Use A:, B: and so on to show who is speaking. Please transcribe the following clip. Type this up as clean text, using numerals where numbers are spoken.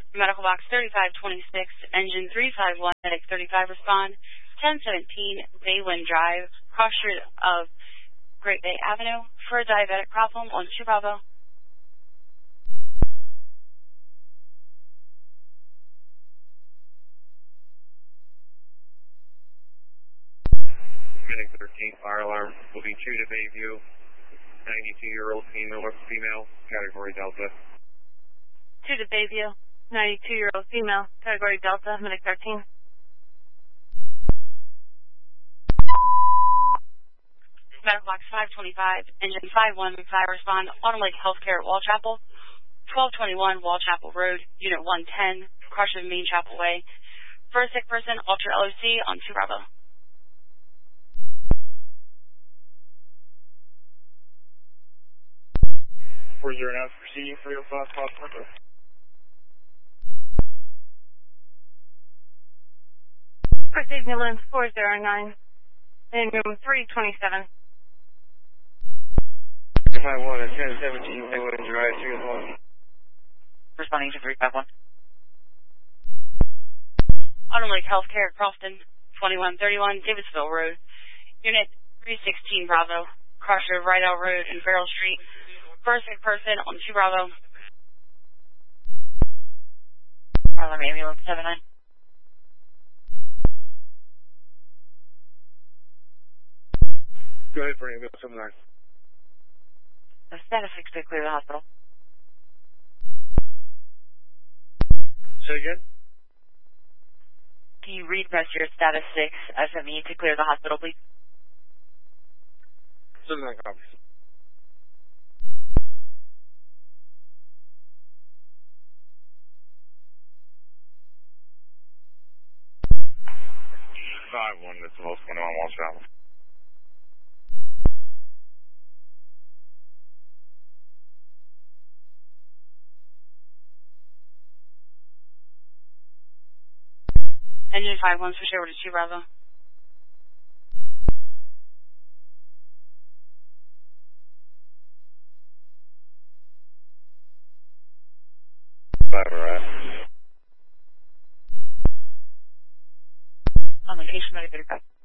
A: Medical box 3526, engine 351, medic 35 respond, 1017 Baywind Drive, cross street of Great Bay Avenue for a diabetic problem on 2 Bravo.
B: Medic 13, fire alarm, moving 2 to Bayview, 92-year-old female, category Delta.
A: 2 to Bayview, 92-year-old female, category Delta, medic 13. Medical box 525, engine 51, fire respond, Autumn Lake Healthcare at Wall Chapel, 1221 Wall Chapel Road, Unit 110, cross of Main Chapel Way. For a sick person, Ultra LOC on 2 Bravo.
B: For your announced proceeding for your fast cost number.
A: First aid ambulance 409, in room 327.
B: 351 and 1017, Baywind Drive, 301.
A: Responding to 351. Autumn Lake Healthcare, Crofton, 2131 Davisville Road, Unit 316 Bravo, crossroad Rydell Road and Farrell Street. First sick person on 2 Bravo. Harlem Ambulance 79.
B: Go ahead for ambulance 79.
A: The status 6 to clear the hospital.
B: Say again?
A: Can you read press your status 6 SME to clear the hospital, please?
B: 79 copies. One that's the most one on Wall Chapel.
A: Engine 51, switch over to 2 Bravo. On location, medic 35.